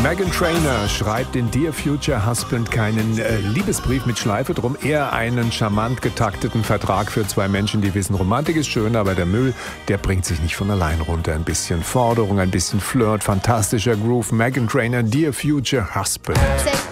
Meghan Trainor schreibt in Dear Future Husband keinen Liebesbrief mit Schleife drum, eher einen charmant getakteten Vertrag für zwei Menschen, die wissen, Romantik ist schön, aber der Müll, der bringt sich nicht von allein runter. Ein bisschen Forderung, ein bisschen Flirt, fantastischer Groove. Meghan Trainor, Dear Future Husband.